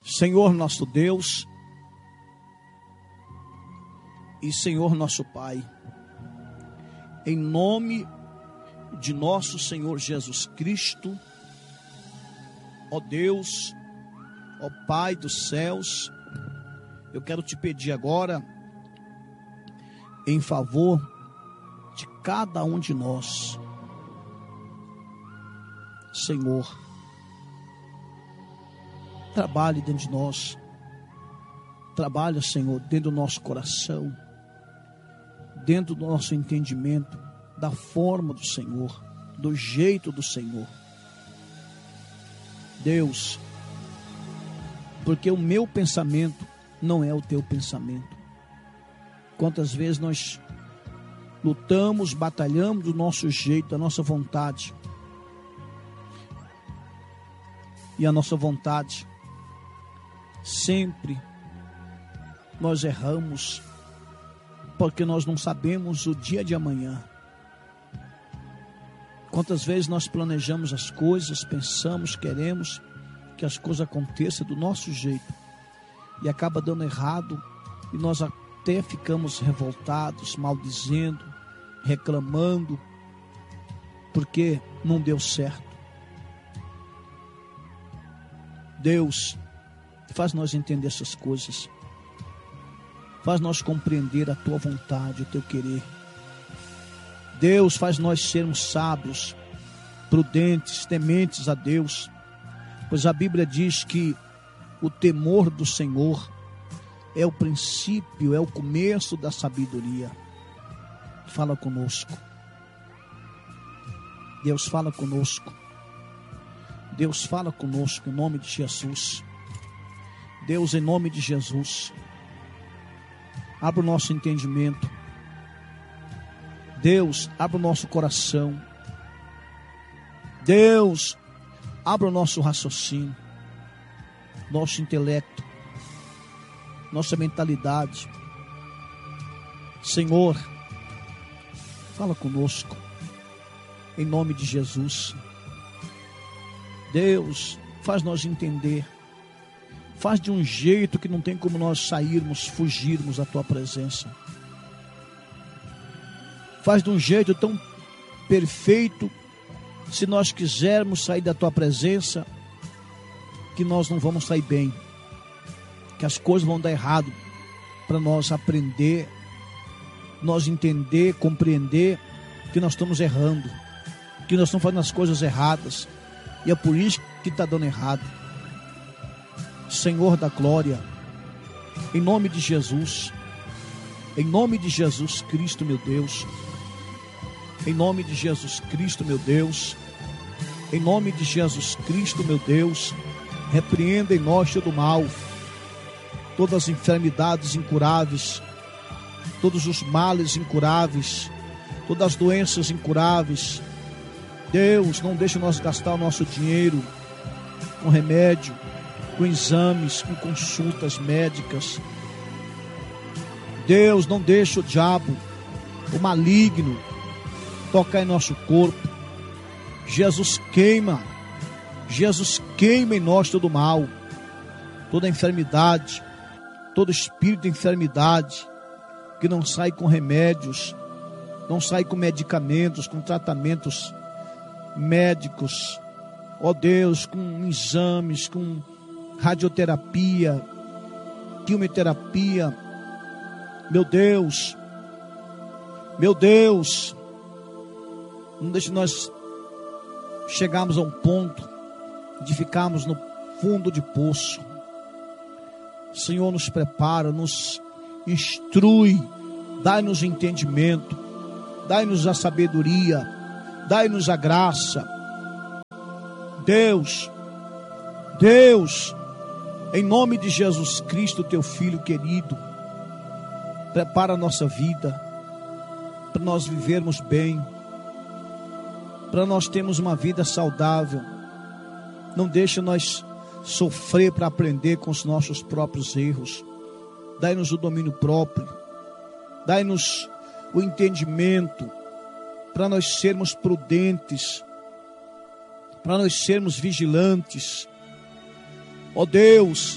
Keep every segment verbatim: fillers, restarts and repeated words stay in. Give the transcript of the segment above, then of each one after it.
Senhor nosso Deus e Senhor nosso Pai, em nome de nosso Senhor Jesus Cristo, ó Deus, ó Pai dos céus, eu quero te pedir agora, em favor de cada um de nós, Senhor, trabalhe dentro de nós, trabalha, Senhor, dentro do nosso coração, dentro do nosso entendimento, da forma do Senhor, do jeito do Senhor. Deus, porque o meu pensamento não é o teu pensamento. Quantas vezes nós lutamos, batalhamos do nosso jeito, da nossa vontade, e a nossa vontade sempre nós erramos, porque nós não sabemos o dia de amanhã. Quantas vezes nós planejamos as coisas, pensamos, queremos que as coisas aconteçam do nosso jeito e acaba dando errado, e nós até ficamos revoltados, maldizendo, reclamando, porque não deu certo. Deus, faz nós entender essas coisas, faz nós compreender a tua vontade, o teu querer. Deus, faz nós sermos sábios, prudentes, tementes a Deus, pois a Bíblia diz que o temor do Senhor é o princípio, é o começo da sabedoria. Fala conosco, Deus, fala conosco, Deus, fala conosco em nome de Jesus. Deus, em nome de Jesus, abra o nosso entendimento. Deus, abra o nosso coração. Deus, abra o nosso raciocínio, nosso intelecto, nossa mentalidade. Senhor, fala conosco em nome de Jesus. Deus, faz nós entender, faz de um jeito que não tem como nós sairmos, fugirmos da tua presença. Faz de um jeito tão perfeito, se nós quisermos sair da tua presença, que nós não vamos sair bem, que as coisas vão dar errado, para nós aprender, nós entender, compreender que nós estamos errando, que nós estamos fazendo as coisas erradas, e é por isso que está dando errado. Senhor da glória, em nome de Jesus, em nome de Jesus Cristo, meu Deus, em nome de Jesus Cristo, meu Deus, em nome de Jesus Cristo, meu Deus, repreenda em nós todo o mal, todas as enfermidades incuráveis, todos os males incuráveis, todas as doenças incuráveis. Deus, não deixe nós gastar o nosso dinheiro com remédio, com exames, com consultas médicas. Deus, não deixe o diabo, o maligno, tocar em nosso corpo. Jesus, queima, Jesus, queima em nós todo o mal, toda enfermidade, todo espírito de enfermidade, que não sai com remédios, não sai com medicamentos, com tratamentos médicos, ó Deus, com exames, com radioterapia, quimioterapia. Meu Deus, meu Deus, não deixe nós chegarmos a um ponto de ficarmos no fundo de poço. Senhor, nos prepara, nos instrui, dai-nos entendimento, dai-nos a sabedoria, dai-nos a graça. Deus, Deus, em nome de Jesus Cristo, teu Filho querido, prepara a nossa vida, para nós vivermos bem, para nós termos uma vida saudável. Não deixa nós sofrer para aprender com os nossos próprios erros. Dai-nos o domínio próprio, dai-nos o entendimento, para nós sermos prudentes, para nós sermos vigilantes. Ó Deus,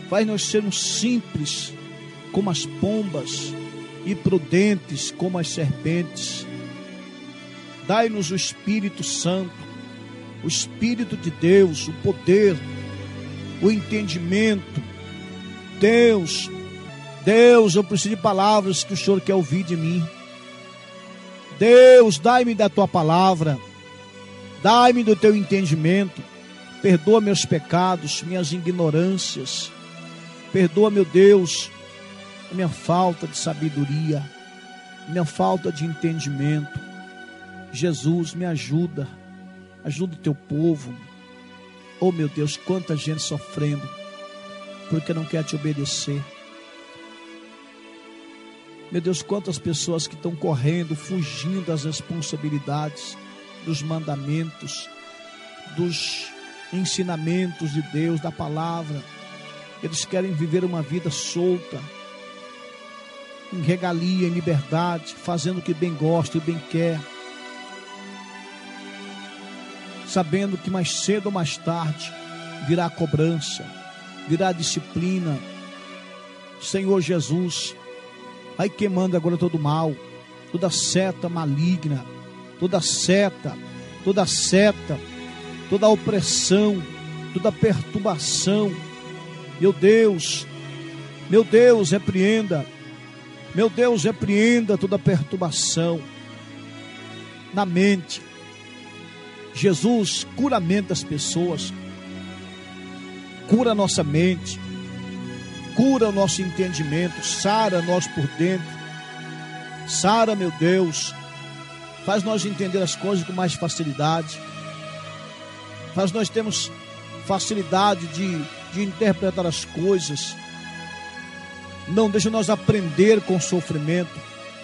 Faz-nos sermos simples como as pombas e prudentes como as serpentes. Dai-nos o Espírito Santo, o Espírito de Deus, o poder, o entendimento. Deus, Deus, eu preciso de palavras que o Senhor quer ouvir de mim. Deus, dai-me da tua palavra, dai-me do teu entendimento. Perdoa meus pecados, minhas ignorâncias. Perdoa, meu Deus, a minha falta de sabedoria, minha falta de entendimento. Jesus, me ajuda, ajuda o teu povo. Oh, meu Deus, quanta gente sofrendo porque não quer te obedecer. Meu Deus, quantas pessoas que estão correndo, fugindo das responsabilidades, dos mandamentos, dos ensinamentos de Deus, da palavra. Eles querem viver uma vida solta, em regalia, em liberdade, fazendo o que bem gosta e bem quer, sabendo que mais cedo ou mais tarde virá a cobrança, virá a disciplina. Senhor Jesus, vai queimando agora todo mal, toda seta maligna, toda seta, toda seta, toda opressão, toda perturbação. Meu Deus, meu Deus, repreenda, meu Deus, repreenda toda perturbação na mente. Jesus, cura a mente das pessoas, cura a nossa mente, cura o nosso entendimento, sara nós por dentro, sara, meu Deus, faz nós entender as coisas com mais facilidade, faz nós termos facilidade de, de interpretar as coisas. Não deixa nós aprender com o sofrimento.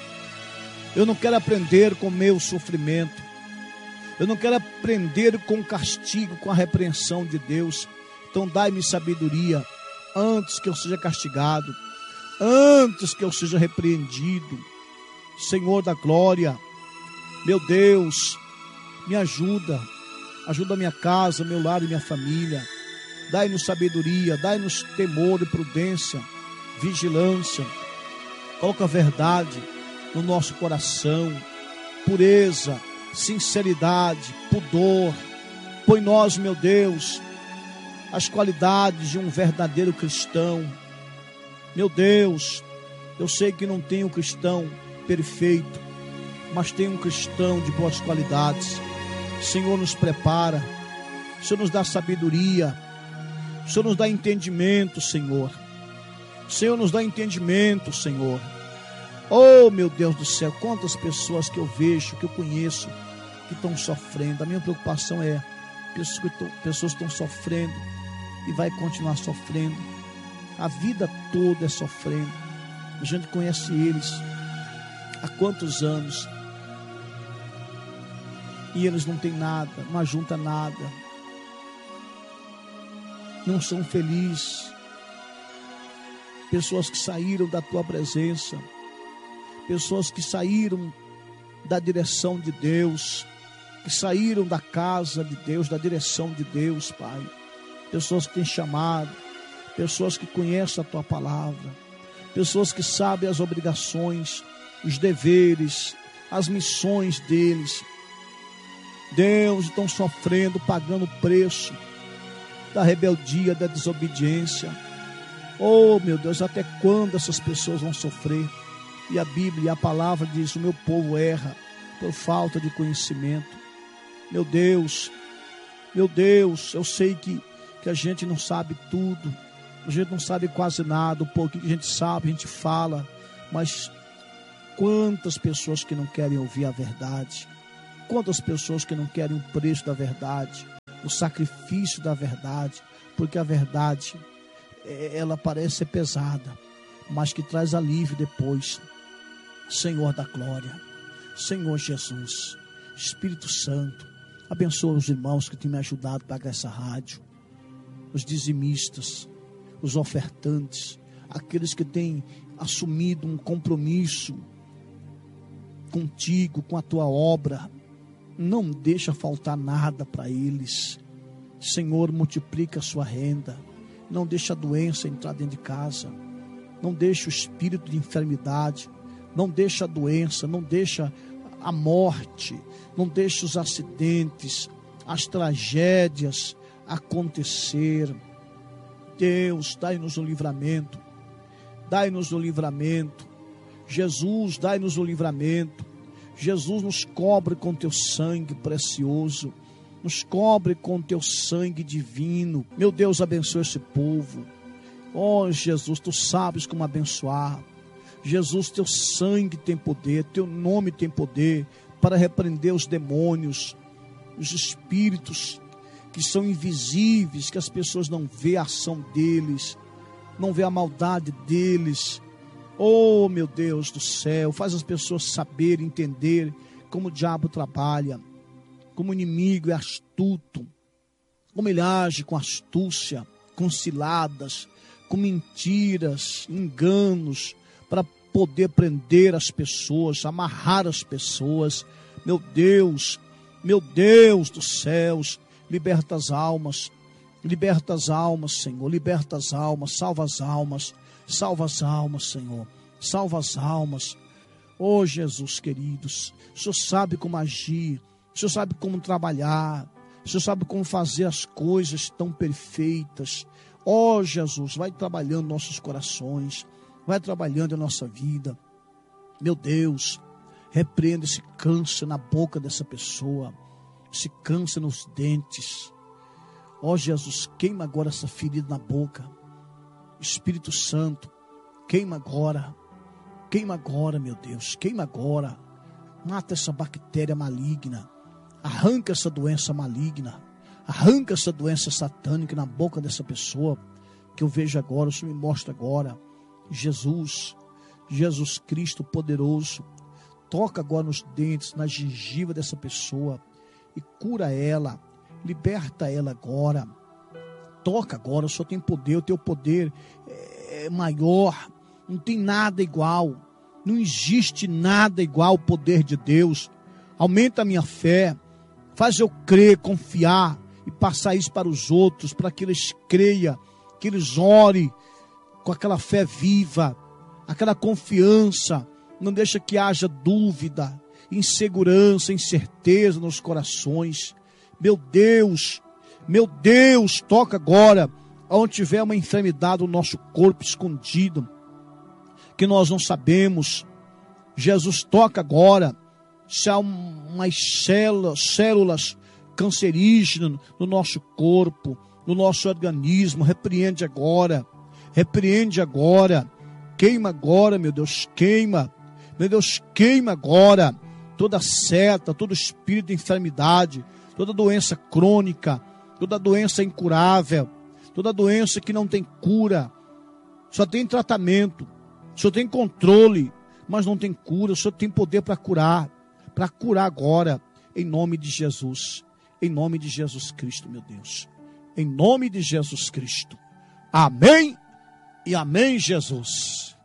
Eu não quero aprender com o meu sofrimento. Eu não quero aprender com o castigo, com a repreensão de Deus. Então dai-me sabedoria antes que eu seja castigado, antes que eu seja repreendido. Senhor da glória, meu Deus, me ajuda, ajuda a minha casa, meu lar e minha família. Dai-nos sabedoria, dai-nos temor e prudência, vigilância. Coloca a verdade no nosso coração, pureza, sinceridade, pudor. Põe nós, meu Deus, as qualidades de um verdadeiro cristão. Meu Deus, eu sei que não tem um cristão perfeito, mas tem um cristão de boas qualidades. Senhor, nos prepara, o Senhor nos dá sabedoria, o Senhor nos dá entendimento, Senhor. O Senhor nos dá entendimento, Senhor. Oh, meu Deus do céu, quantas pessoas que eu vejo, que eu conheço, que estão sofrendo. A minha preocupação é pessoas que estão, pessoas que estão sofrendo e vai continuar sofrendo. A vida toda é sofrendo. A gente conhece eles há quantos anos e eles não têm nada, não ajuntam nada, não são felizes. Pessoas que saíram da tua presença, pessoas que saíram da direção de Deus, que saíram da casa de Deus, da direção de Deus, Pai. Pessoas que têm chamado, pessoas que conhecem a tua palavra, pessoas que sabem as obrigações, os deveres, as missões deles. Deus, estão sofrendo, pagando o preço da rebeldia, da desobediência. Oh, meu Deus, até quando essas pessoas vão sofrer? E a Bíblia, a palavra diz: o meu povo erra por falta de conhecimento. Meu Deus, meu Deus, eu sei que, que a gente não sabe tudo, a gente não sabe quase nada, o pouquinho que a gente sabe, a gente fala, mas quantas pessoas que não querem ouvir a verdade, quantas pessoas que não querem o preço da verdade, o sacrifício da verdade, porque a verdade, ela parece ser pesada, mas que traz alívio depois. Senhor da glória, Senhor Jesus, Espírito Santo, abençoa os irmãos que têm me ajudado para essa rádio, os dizimistas, os ofertantes, aqueles que têm assumido um compromisso contigo, com a tua obra. Não deixa faltar nada para eles. Senhor, multiplica a sua renda, Não deixa a doença entrar dentro de casa. Não deixa o espírito de enfermidade. Não deixa a doença, não deixa a morte, não deixa os acidentes, as tragédias acontecer. Deus, dai-nos o livramento. Dai-nos o livramento. Jesus, dai-nos o livramento. Jesus, nos cobre com teu sangue precioso. Nos cobre com teu sangue divino. Meu Deus, abençoa esse povo. Oh, Jesus, tu sabes como abençoar. Jesus, teu sangue tem poder, teu nome tem poder para repreender os demônios, os espíritos que são invisíveis, que as pessoas não vê a ação deles, não vê a maldade deles. Oh, meu Deus do céu, faz as pessoas saberem, entender como o diabo trabalha, como o inimigo é astuto, como ele age com astúcia, com ciladas, com mentiras, enganos, para poder prender as pessoas, amarrar as pessoas. Meu Deus, meu Deus dos céus, liberta as almas, liberta as almas, Senhor, liberta as almas, salva as almas, salva as almas, Senhor, salva as almas. Oh, Jesus queridos, o Senhor sabe como agir, o Senhor sabe como trabalhar, o Senhor sabe como fazer as coisas tão perfeitas. Oh, Jesus, vai trabalhando nossos corações, vai trabalhando a nossa vida. Meu Deus, repreenda esse câncer na boca dessa pessoa, esse câncer nos dentes. Ó Jesus, queima agora essa ferida na boca. Espírito Santo, queima agora, queima agora, meu Deus, queima agora. Mata essa bactéria maligna, arranca essa doença maligna, arranca essa doença satânica na boca dessa pessoa, que eu vejo agora, o Senhor me mostra agora. Jesus, Jesus Cristo poderoso, toca agora nos dentes, na gengiva dessa pessoa e cura ela, liberta ela agora. Toca agora, o Senhor tem poder, o teu poder é maior, não tem nada igual, não existe nada igual ao poder de Deus. Aumenta a minha fé, faz eu crer, confiar e passar isso para os outros, para que eles creiam, que eles orem com aquela fé viva, aquela confiança. Não deixa que haja dúvida, insegurança, incerteza nos corações. Meu Deus, meu Deus, toca agora onde tiver uma enfermidade no nosso corpo escondido, que nós não sabemos. Jesus, toca agora se há umas células, células cancerígenas no nosso corpo, no nosso organismo. Repreende agora, repreende agora, queima agora, meu Deus, queima, meu Deus, queima agora toda seta, todo espírito de enfermidade, toda doença crônica, toda doença incurável, toda doença que não tem cura, só tem tratamento, só tem controle, mas não tem cura. O Senhor tem poder para curar, para curar agora, em nome de Jesus, em nome de Jesus Cristo, meu Deus, em nome de Jesus Cristo. Amém e amém, Jesus.